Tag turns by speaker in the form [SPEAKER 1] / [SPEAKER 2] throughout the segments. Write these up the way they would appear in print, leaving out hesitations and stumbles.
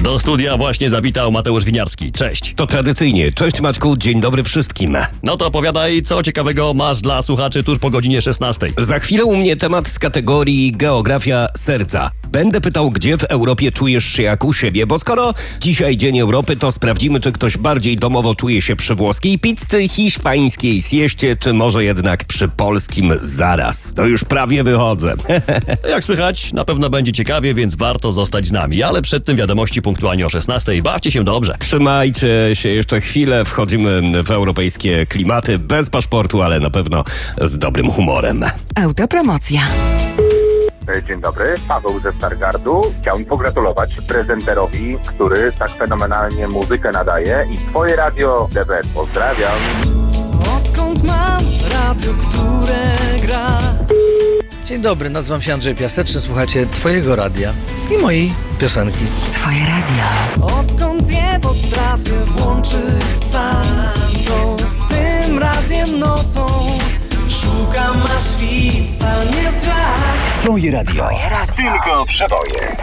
[SPEAKER 1] Do studia właśnie zawitał Mateusz Winiarski. Cześć.
[SPEAKER 2] To tradycyjnie. Cześć Maćku, dzień dobry wszystkim.
[SPEAKER 1] No to opowiadaj, co ciekawego masz dla słuchaczy tuż po godzinie 16.
[SPEAKER 2] Za chwilę u mnie temat z kategorii geografia serca. Będę pytał, gdzie w Europie czujesz się jak u siebie, bo skoro dzisiaj Dzień Europy, to sprawdzimy, czy ktoś bardziej domowo czuje się przy włoskiej pizzy, hiszpańskiej sieście, czy może jednak przy polskim zaraz. To już prawie wychodzę.
[SPEAKER 1] Jak słychać, na pewno będzie ciekawie, więc warto zostać z nami. Ale przed tym wiadomości punktualnie o 16. Bawcie się dobrze.
[SPEAKER 2] Trzymajcie się jeszcze chwilę, wchodzimy w europejskie klimaty, bez paszportu, ale na pewno z dobrym humorem.
[SPEAKER 3] Autopromocja.
[SPEAKER 4] Dzień dobry, Paweł ze Stargardu. Chciałbym pogratulować prezenterowi, który tak fenomenalnie muzykę nadaje i twoje radio DB. Pozdrawiam.
[SPEAKER 5] Odkąd mam radio, które gra.
[SPEAKER 6] Dzień dobry, nazywam się Andrzej Piaseczny, słuchacie twojego radia i mojej piosenki.
[SPEAKER 3] Twoje radio.
[SPEAKER 5] Odkąd je potrafię włączyć sam, to z tym radiem nocą szukam, aż świt stanie w drzwiach.
[SPEAKER 7] Twoje radio.
[SPEAKER 4] Tylko przeboje.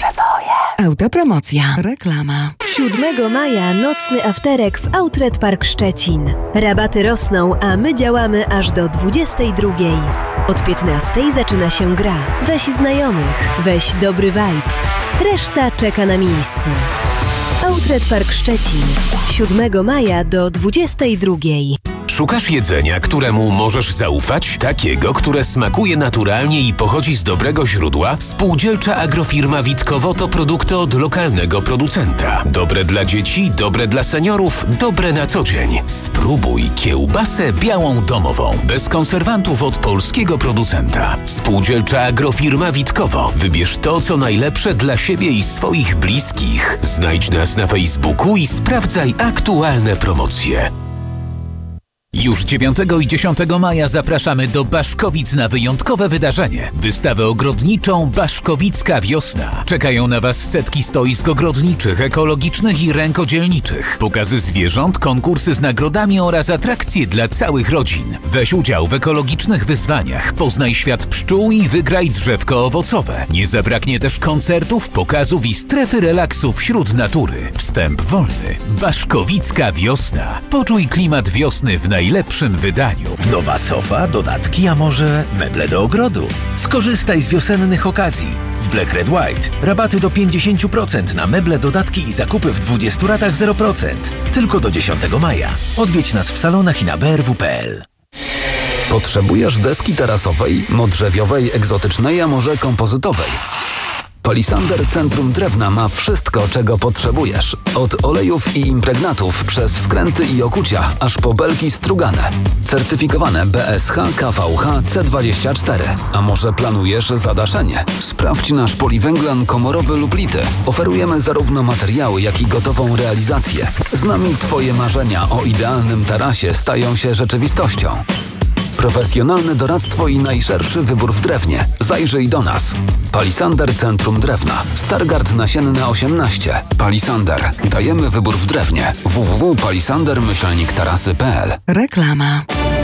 [SPEAKER 3] Autopromocja. Reklama.
[SPEAKER 8] 7 maja nocny afterek w Outlet Park Szczecin. Rabaty rosną, a my działamy aż do 22. Od 15 zaczyna się gra. Weź znajomych, weź dobry vibe. Reszta czeka na miejscu. Outlet Park Szczecin. 7 maja do 22.
[SPEAKER 9] Szukasz jedzenia, któremu możesz zaufać? Takiego, które smakuje naturalnie i pochodzi z dobrego źródła? Spółdzielcza agrofirma Witkowo to produkty od lokalnego producenta. Dobre dla dzieci, dobre dla seniorów, dobre na co dzień. Spróbuj kiełbasę białą domową. Bez konserwantów od polskiego producenta. Spółdzielcza agrofirma Witkowo. Wybierz to, co najlepsze dla siebie i swoich bliskich. Znajdź nas na Facebooku i sprawdzaj aktualne promocje. Już 9 i 10 maja zapraszamy do Baszkowic na wyjątkowe wydarzenie. Wystawę ogrodniczą Baszkowicka Wiosna. Czekają na Was setki stoisk ogrodniczych, ekologicznych i rękodzielniczych. Pokazy zwierząt, konkursy z nagrodami oraz atrakcje dla całych rodzin. Weź udział w ekologicznych wyzwaniach. Poznaj świat pszczół i wygraj drzewko owocowe. Nie zabraknie też koncertów, pokazów i strefy relaksu wśród natury. Wstęp wolny. Baszkowicka Wiosna. Poczuj klimat wiosny w najlepszym wydaniu.
[SPEAKER 7] Nowa sofa, dodatki, a może meble do ogrodu? Skorzystaj z wiosennych okazji. W Black Red White rabaty do 50% na meble, dodatki i zakupy w 20 ratach 0%. Tylko do 10 maja. Odwiedź nas w salonach i na brw.pl.
[SPEAKER 10] Potrzebujesz deski tarasowej, modrzewiowej, egzotycznej, a może kompozytowej? Palisander Centrum Drewna ma wszystko, czego potrzebujesz. Od olejów i impregnatów przez wkręty i okucia, aż po belki strugane. Certyfikowane BSH, KVH, C24. A może planujesz zadaszenie? Sprawdź nasz poliwęglan komorowy lub lity. Oferujemy zarówno materiały, jak i gotową realizację. Z nami Twoje marzenia o idealnym tarasie stają się rzeczywistością. Profesjonalne doradztwo i najszerszy wybór w drewnie. Zajrzyj do nas. Palisander Centrum Drewna. Stargard Nasienna 18. Palisander. Dajemy wybór w drewnie. www.palisander-tarasy.pl.
[SPEAKER 3] Reklama.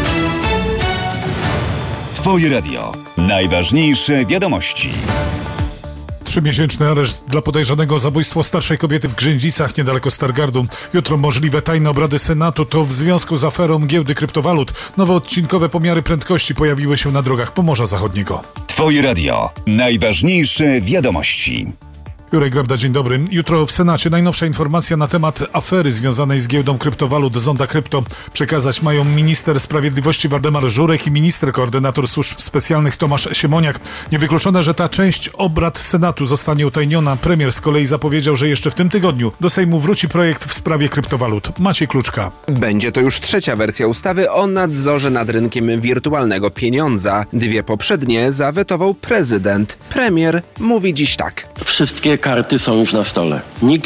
[SPEAKER 7] Twoje radio. Najważniejsze wiadomości.
[SPEAKER 11] 3-miesięczny areszt dla podejrzanego o zabójstwo starszej kobiety w Grzędzicach niedaleko Stargardu. Jutro możliwe tajne obrady Senatu. To w związku z aferą giełdy kryptowalut. Nowe odcinkowe pomiary prędkości pojawiły się na drogach Pomorza Zachodniego.
[SPEAKER 7] Twoje radio. Najważniejsze wiadomości.
[SPEAKER 11] Jurek Grabda, dzień dobry. Jutro w Senacie najnowsza informacja na temat afery związanej z giełdą kryptowalut Zonda Krypto. Przekazać mają minister sprawiedliwości Waldemar Żurek i minister koordynator służb specjalnych Tomasz Siemoniak. Niewykluczone, że ta część obrad Senatu zostanie utajniona. Premier z kolei zapowiedział, że jeszcze w tym tygodniu do Sejmu wróci projekt w sprawie kryptowalut. Maciej Kluczka.
[SPEAKER 12] Będzie to już trzecia wersja ustawy o nadzorze nad rynkiem wirtualnego pieniądza. 2 poprzednie zawetował prezydent. Premier mówi dziś tak.
[SPEAKER 13] Wszystkie karty są już na stole. Nikt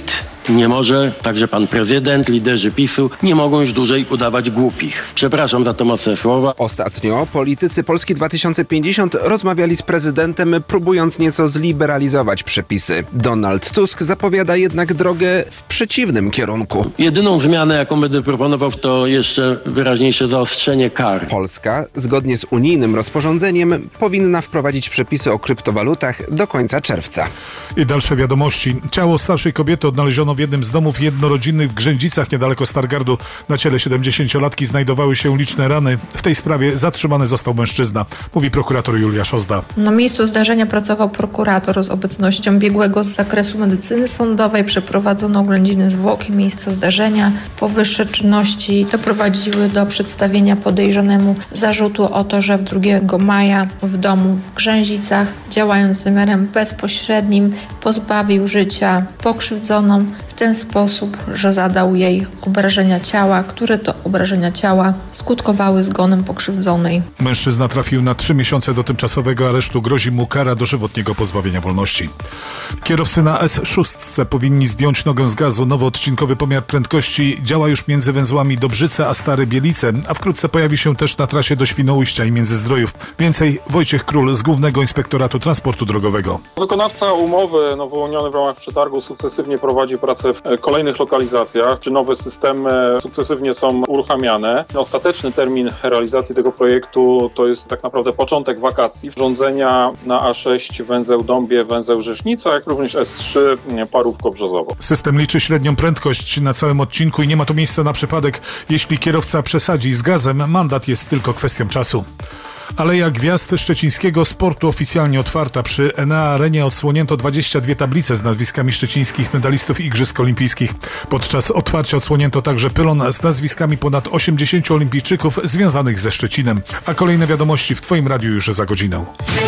[SPEAKER 13] nie może, także pan prezydent, liderzy PiS-u nie mogą już dłużej udawać głupich. Przepraszam za to mocne słowa.
[SPEAKER 12] Ostatnio politycy Polski 2050 rozmawiali z prezydentem, próbując nieco zliberalizować przepisy. Donald Tusk zapowiada jednak drogę w przeciwnym kierunku.
[SPEAKER 13] Jedyną zmianę, jaką będę proponował, to jeszcze wyraźniejsze zaostrzenie kar.
[SPEAKER 12] Polska, zgodnie z unijnym rozporządzeniem, powinna wprowadzić przepisy o kryptowalutach do końca czerwca.
[SPEAKER 11] I dalsze wiadomości. Ciało starszej kobiety odnaleziono w jednym z domów jednorodzinnych w Grzędzicach, niedaleko Stargardu. Na ciele 70-latki znajdowały się liczne rany. W tej sprawie zatrzymany został mężczyzna, mówi prokurator Julia Szozda.
[SPEAKER 14] Na miejscu zdarzenia pracował prokurator z obecnością biegłego z zakresu medycyny sądowej. Przeprowadzono oględziny zwłok i miejsca zdarzenia. Powyższe czynności doprowadziły do przedstawienia podejrzanemu zarzutu o to, że 2 maja w domu w Grzęzicach, działając z zamiarem bezpośrednim, pozbawił życia pokrzywdzoną w ten sposób, że zadał jej obrażenia ciała, które to obrażenia ciała skutkowały zgonem pokrzywdzonej.
[SPEAKER 11] Mężczyzna trafił na 3 miesiące do tymczasowego aresztu. Grozi mu kara dożywotniego pozbawienia wolności. Kierowcy na S6 powinni zdjąć nogę z gazu. Nowy odcinkowy pomiar prędkości działa już między węzłami Dobrzyce a Stare Bielice, a wkrótce pojawi się też na trasie do Świnoujścia i Międzyzdrojów. Więcej Wojciech Król z Głównego Inspektoratu Transportu Drogowego.
[SPEAKER 15] Wykonawca umowy wyłoniony w ramach przetargu sukcesywnie prowadzi pracę w kolejnych lokalizacjach, czy nowe systemy sukcesywnie są uruchamiane. Ostateczny termin realizacji tego projektu to jest tak naprawdę początek wakacji. Urządzenia na A6 węzeł Dąbie, węzeł Rzesznica, jak również S3 Parówko-Brzozowo.
[SPEAKER 11] System liczy średnią prędkość na całym odcinku i nie ma tu miejsca na przypadek. Jeśli kierowca przesadzi z gazem, mandat jest tylko kwestią czasu. Aleja Gwiazd Szczecińskiego Sportu oficjalnie otwarta. Przy Enea Arenie odsłonięto 22 tablice z nazwiskami szczecińskich medalistów Igrzysk Olimpijskich. Podczas otwarcia odsłonięto także pylon z nazwiskami ponad 80 olimpijczyków związanych ze Szczecinem. A kolejne wiadomości w Twoim radiu już za godzinę.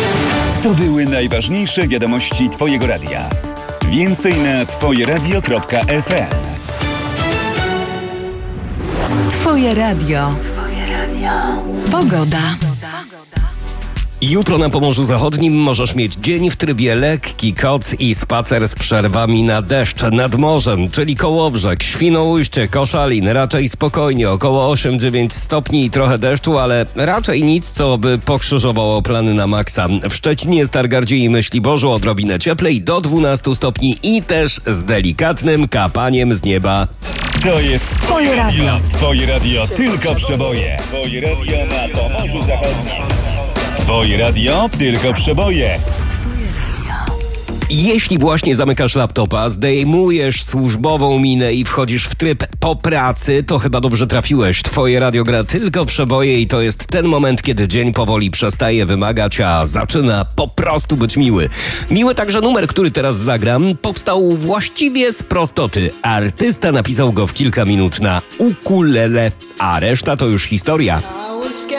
[SPEAKER 16] To były najważniejsze wiadomości Twojego radia. Więcej na twojeradio.fm.
[SPEAKER 3] Twoje radio. Pogoda.
[SPEAKER 2] Jutro na Pomorzu Zachodnim możesz mieć dzień w trybie lekki koc i spacer z przerwami na deszcz nad morzem, czyli Kołobrzeg, Świnoujście, Koszalin. Raczej spokojnie, około 8-9 stopni i trochę deszczu, ale raczej nic, co by pokrzyżowało plany na maksa. W Szczecinie, Stargardzie i Myśliborzu odrobinę cieplej do 12 stopni i też z delikatnym kapaniem z nieba.
[SPEAKER 16] To jest Twoje radio. Twoje radio tylko przeboje. Twoje radio na Pomorzu Zachodnim. Twoje radio tylko przeboje.
[SPEAKER 2] Jeśli właśnie zamykasz laptopa, zdejmujesz służbową minę i wchodzisz w tryb po pracy, to chyba dobrze trafiłeś. Twoje radio gra tylko przeboje i to jest ten moment, kiedy dzień powoli przestaje wymagać, a zaczyna po prostu być miły. Miły także numer, który teraz zagram, powstał właściwie z prostoty. Artysta napisał go w kilka minut na ukulele, a reszta to już historia.